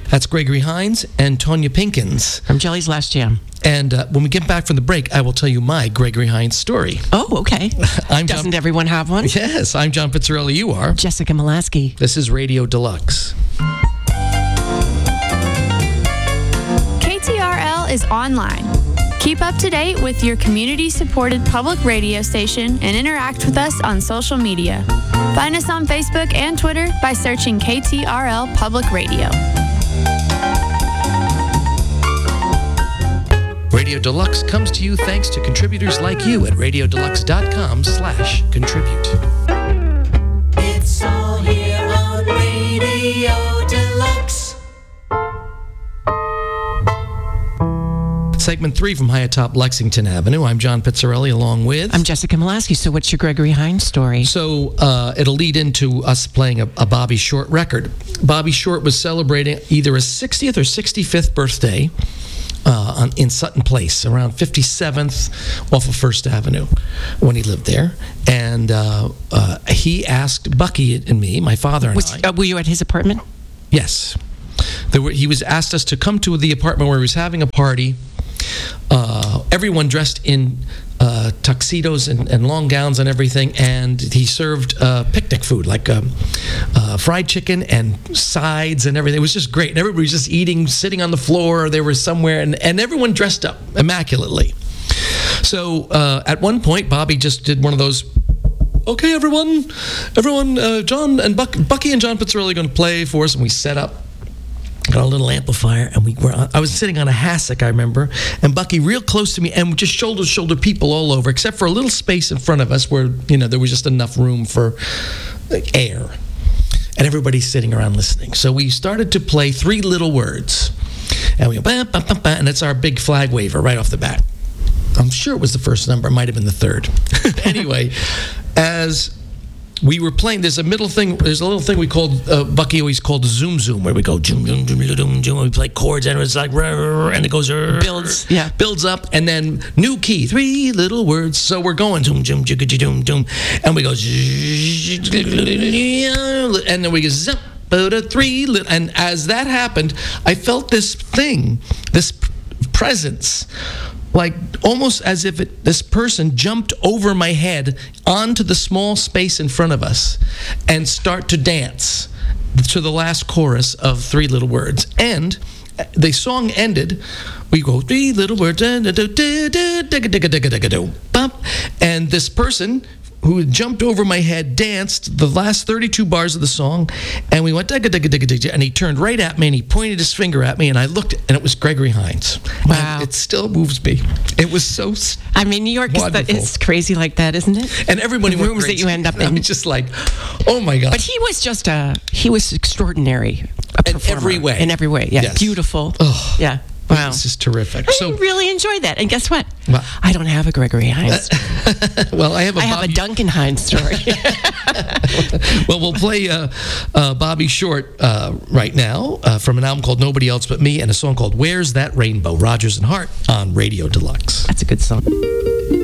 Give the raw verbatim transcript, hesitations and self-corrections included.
That's Gregory Hines and Tonya Pinkins. From Jelly's Last Jam. And uh, when we get back from the break, I will tell you my Gregory Hines story. Oh, okay. I'm Doesn't John, everyone have one? Yes, I'm John Pizzarelli. You are. Jessica Molaski. This is Radio Deluxe. K T R L is online. Keep up to date with your community-supported public radio station and interact with us on social media. Find us on Facebook and Twitter by searching K T R L Public Radio. Radio Deluxe comes to you thanks to contributors like you at radiodeluxe.com slash contribute. It's all here on Radio Deluxe. Segment three from high atop Lexington Avenue. I'm John Pizzarelli along with... I'm Jessica Molaski. So what's your Gregory Hines story? So uh, it'll lead into us playing a, a Bobby Short record. Bobby Short was celebrating either his sixtieth or sixty-fifth birthday uh, on, in Sutton Place, around fifty-seventh off of First Avenue when he lived there. And uh, uh, he asked Bucky and me, my father and Was, I... uh, were you at his apartment? Yes. There were, he was asked us to come to the apartment where he was having a party. Uh, everyone dressed in uh, tuxedos and, and long gowns and everything, and he served uh, picnic food like um, uh, fried chicken and sides and everything. It was just great, and everybody was just eating, sitting on the floor. They were somewhere, and, and everyone dressed up immaculately. So uh, at one point, Bobby just did one of those. Okay, everyone, everyone, uh, John and Buck, Bucky and John Pizzarelli are going to play for us, and we set up. Got a little amplifier, and we were. I was sitting on a hassock, I remember, and Bucky real close to me, and just shoulder to shoulder people all over, except for a little space in front of us where, you know, there was just enough room for like, air, and everybody's sitting around listening. So we started to play Three Little Words, and we go, bah, bah, bah, bah, and it's our big flag waver right off the bat. I'm sure it was the first number, it might have been the third. Anyway, as we were playing, there's a middle thing, there's a little thing we called, uh, Bucky always called zoom zoom, where we go, zoom, zoom, zoom, zoom, zoom, we play chords, and it's like, and it goes, Builds, yeah. Builds up, and then new key, three little words, so we're going, zoom, zoom, zoom, zoom, zoom, and we go, and then we go, zip, three, and as that happened, I felt this thing, this presence, like almost as if it, this person jumped over my head onto the small space in front of us and start to dance to the last chorus of Three Little Words. And the song ended, we go, three little words, and this person who jumped over my head danced the last thirty-two bars of the song, and we went digga digga digga digga, and he turned right at me and he pointed his finger at me, and I looked, and it was Gregory Hines. Wow. And it still moves me. It was so I mean, New York is the, it's crazy like that, isn't it? And everybody the went rooms crazy. that you end up in. I was just like, oh my God. But he was just a he was extraordinary. A In performer. every way. In every way, yeah. Yes. Beautiful. Oh. Yeah. Wow. This is terrific. I So, really enjoyed that. And guess what? What? I don't have a Gregory Hines story. well, I have a I have Bobby, a Duncan Hines story. well, we'll play uh, uh, Bobby Short uh, right now uh, from an album called Nobody Else But Me and a song called Where's That Rainbow? Rodgers and Hart on Radio Deluxe. That's a good song.